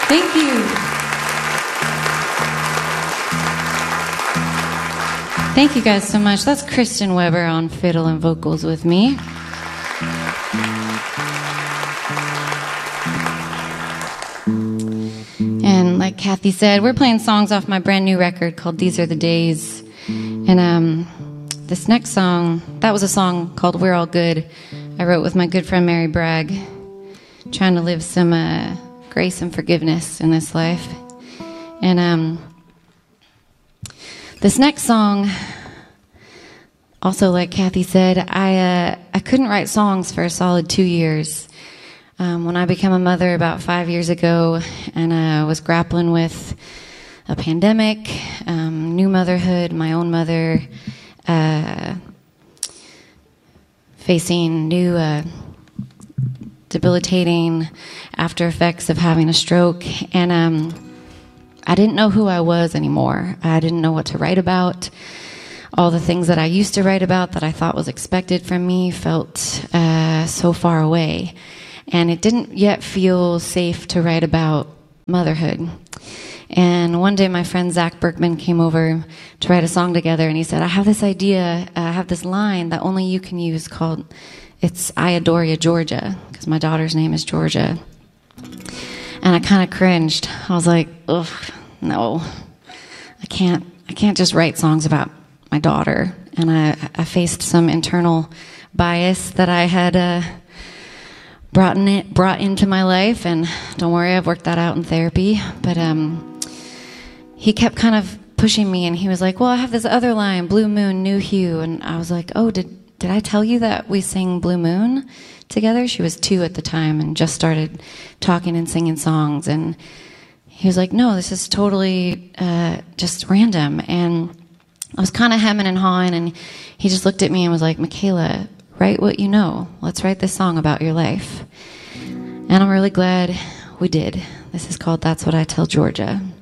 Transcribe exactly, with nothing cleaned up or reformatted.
Thank you. Thank you guys so much. That's Kristen Weber on fiddle and vocals with me. And like Kathy said, we're playing songs off my brand new record called These Are the Days. And um, this next song, that was a song called We're All Good. I wrote with my good friend Mary Bragg, trying to live some uh, grace and forgiveness in this life. And um, this next song, also like Kathy said, I uh, I couldn't write songs for a solid two years. Um, when I became a mother about five years ago, and I uh, was grappling with a pandemic, um, new motherhood, my own mother, uh, facing new uh, debilitating after effects of having a stroke, and um, I didn't know who I was anymore. I didn't know what to write about. All the things that I used to write about that I thought was expected from me felt uh, so far away. And it didn't yet feel safe to write about motherhood. And one day my friend Zach Berkman came over to write a song together, and he said, I have this idea, uh, I have this line that only you can use called, it's I Adore Ya, Georgia, because my daughter's name is Georgia. And I kind of cringed. I was like, ugh, no, I can't, I can't just write songs about my daughter. And I, I faced some internal bias that I had uh, brought in it, brought into my life, and don't worry, I've worked that out in therapy. But um, he kept kind of pushing me, and he was like, well, I have this other line, Blue Moon, New Hue. And I was like, oh, did did I tell you that we sang Blue Moon together? She was two at the time and just started talking and singing songs. And he was like, no, this is totally uh, just random. And I was kind of hemming and hawing, and he just looked at me and was like, Michaela, write what you know. Let's write this song about your life. And I'm really glad we did. This is called That's What I Tell Georgia.